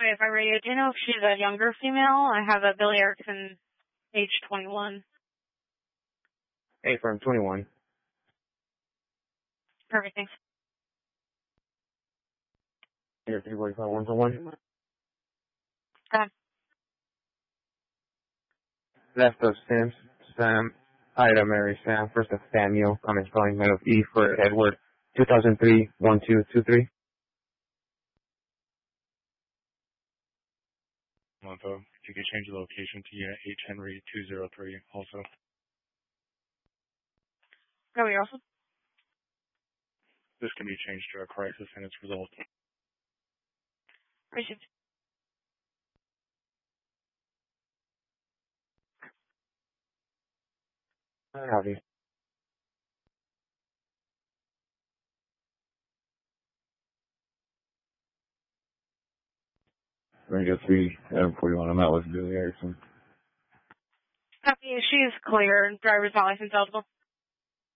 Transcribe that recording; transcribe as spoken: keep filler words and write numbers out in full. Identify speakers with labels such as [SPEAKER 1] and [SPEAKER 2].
[SPEAKER 1] Wait, if I radio, do you know if she's a younger female? I have a Billy Erickson, age twenty-one.
[SPEAKER 2] Hey, firm twenty-one.
[SPEAKER 1] Perfect, thanks.
[SPEAKER 2] Here, three forty-five, one for one.
[SPEAKER 1] Go ahead.
[SPEAKER 2] Left of Sam, Sam, Ida, Mary, Sam, first of Samuel, comment spelling, middle of E for Edward, two thousand three, one two two three.
[SPEAKER 3] Monto, if you could change the location to Unit H Henry two zero three also.
[SPEAKER 1] Go here also.
[SPEAKER 3] This can be changed to a crisis and its result.
[SPEAKER 1] Received.
[SPEAKER 2] Copy.
[SPEAKER 4] Rango three, Adam forty-one, I'm out with Billy Erickson.
[SPEAKER 1] Copy. She's clear. Driver's not license eligible.